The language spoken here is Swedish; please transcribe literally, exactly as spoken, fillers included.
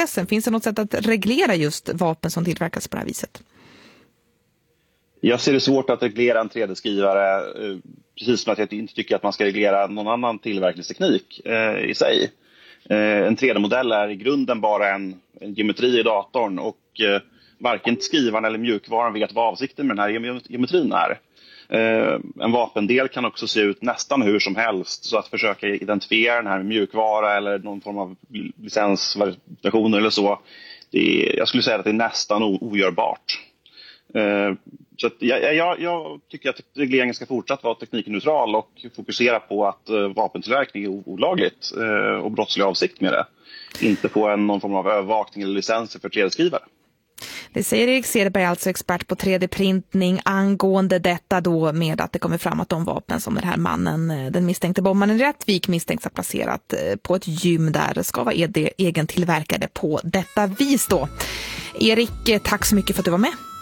processen? Finns det något sätt att reglera just vapen som tillverkas på det här viset? Jag ser det svårt att reglera en tre D-skrivare, precis som att jag inte tycker att man ska reglera någon annan tillverkningsteknik eh, i sig. Eh, en tre D-modell är i grunden bara en, en geometri i datorn och eh, varken skrivaren eller mjukvaran vet vad avsikten med den här geometrin är. Eh, en vapendel kan också se ut nästan hur som helst, så att försöka identifiera den här med mjukvara eller någon form av licensversioner eller så, det är, jag skulle säga att det är nästan o- ogörbart. Eh, så att jag, jag, jag tycker att regleringen ska fortsatt vara teknikneutral och fokusera på att eh, vapentillverkning är olagligt eh, och brottslig avsikt med det. Inte på en, någon form av övervakning eller licenser för tre D-skrivare. Det säger Erik Cederberg, alltså expert på tre D-printning, angående detta då med att det kommer fram att de vapen som den här mannen, den misstänkte bombaren i Rättvik, misstänks ha placerat på ett gym där ska vara egen tillverkade på detta vis då. Erik, tack så mycket för att du var med.